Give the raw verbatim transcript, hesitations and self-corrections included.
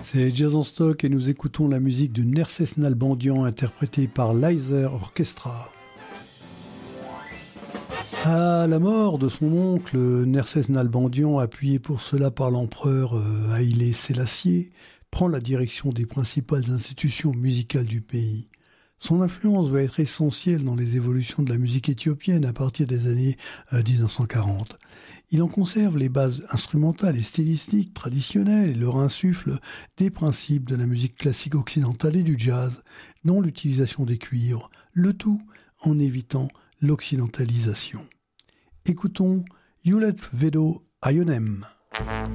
C'est Jazz en Stock et nous écoutons la musique de Nerses Nalbandian interprétée par l'Iser Orchestra. À la mort de son oncle, Nerses Nalbandian, appuyé pour cela par l'empereur Haïlé Sélassié, prend la direction des principales institutions musicales du pays. Son influence va être essentielle dans les évolutions de la musique éthiopienne à partir des années dix-neuf cent quarante. Il en conserve les bases instrumentales et stylistiques traditionnelles et leur insuffle des principes de la musique classique occidentale et du jazz, dont l'utilisation des cuivres, le tout en évitant l'occidentalisation. Écoutons Yulet Vedo Ayonem.